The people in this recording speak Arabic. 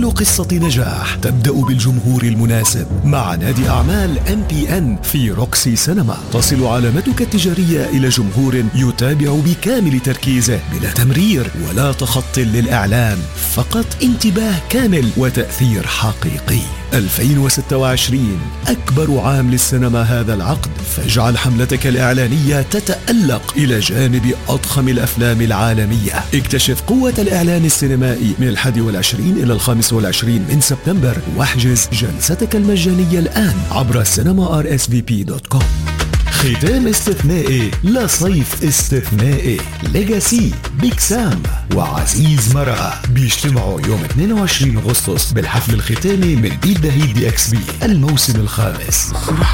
كل قصة نجاح تبدأ بالجمهور المناسب. مع نادي أعمال MPN في روكسي سينما تصل علامتك التجارية إلى جمهور يتابع بكامل تركيزه بلا تمرير ولا تخط للإعلان، فقط انتباه كامل وتأثير حقيقي. 2026 أكبر عام للسينما هذا العقد، فاجعل حملتك الإعلانية تتألق إلى جانب أضخم الأفلام العالمية. اكتشف قوة الإعلان السينمائي من 21 إلى 25 من سبتمبر، واحجز جلستك المجانية الآن عبر cinema.rsvp.com. ختام استثنائي لصيف استثنائي. ليجاسي، بيك سام وعزيز مرقة بيجتمعوا يوم 22 أغسطس بالحفل الختامي من بيت دهيد DXB الموسم الخامس.